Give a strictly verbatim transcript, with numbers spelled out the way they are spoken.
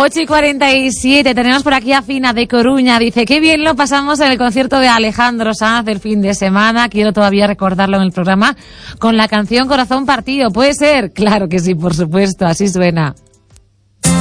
ocho y cuarenta y siete, tenemos por aquí a Fina de Coruña. Dice, qué bien lo pasamos en el concierto de Alejandro Sanz del fin de semana. Quiero todavía recordarlo en el programa con la canción Corazón Partido. ¿Puede ser? Claro que sí, por supuesto, así suena.